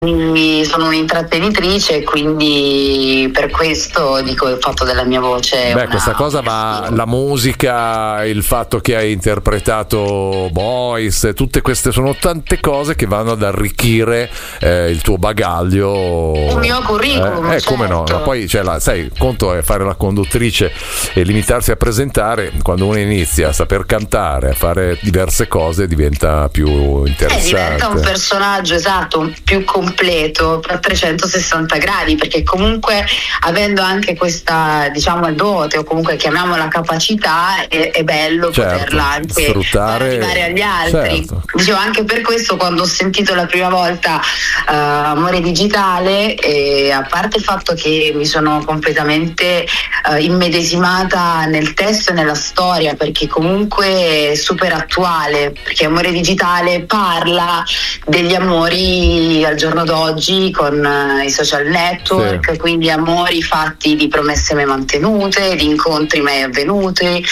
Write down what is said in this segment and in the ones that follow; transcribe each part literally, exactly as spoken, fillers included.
sono un'intrattenitrice e quindi per questo dico il fatto della mia voce. Beh, questa cosa, ma la musica, il fatto che hai interpretato Boys, tutte queste sono tante cose che vanno ad arricchire eh, il tuo bagaglio, il mio curriculum. Eh, eh certo. come no, no? Poi cioè, la, sai, il conto è fare la conduttrice e limitarsi a presentare. Quando uno inizia a saper cantare, a fare diverse cose, diventa più interessante. Eh, diventa un personaggio, esatto, più completo a trecentosessanta gradi, perché comunque avendo anche questa, diciamo, dote, o comunque chiamiamola capacità, è, è bello, certo, poterla anche sfruttare, arrivare agli altri. Certo. Dicevo, anche per questo quando ho sentito la prima volta uh, Amore Digitale, e a parte il fatto che mi sono completamente uh, immedesimata nel testo e nella storia, perché comunque è super attuale, perché Amore Digitale parla degli amori al giorno d'oggi con uh, i social network, sì. Quindi amori fatti di promesse mai mantenute, di incontri mai avvenuti,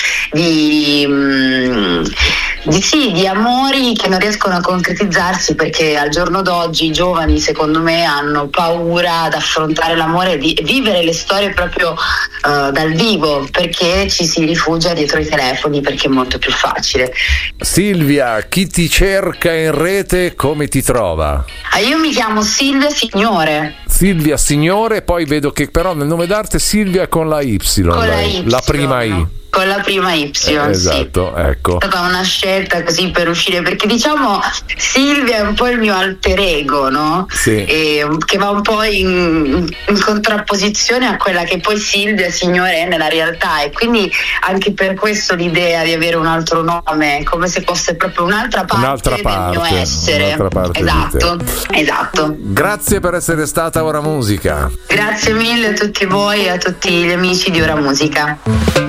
di, mm, di sì, di amori che non riescono a concretizzarsi, perché al giorno d'oggi i giovani, secondo me, hanno paura ad affrontare l'amore e di vivere le storie proprio uh, dal vivo, perché ci si rifugia dietro i telefoni, perché è molto più facile. Silvia, chi ti cerca in rete come ti trova? Ah, io mi chiamo Silvia Signore. Silvia Signore, poi vedo che però nel nome d'arte Silvia con la Y, con la, y la prima I. Con la prima Y, eh, esatto, sì. Ecco. È stata una scelta così per uscire, perché diciamo Silvia è un po' il mio alter ego, no? Sì. E, che va un po' in, in contrapposizione a quella che poi Silvia Signore è nella realtà, e quindi anche per questo l'idea di avere un altro nome, come se fosse proprio un'altra parte, un'altra parte del mio essere. Un'altra parte esatto, esatto. Grazie per essere stata Ora Musica. Grazie mille a tutti voi e a tutti gli amici di Ora Musica.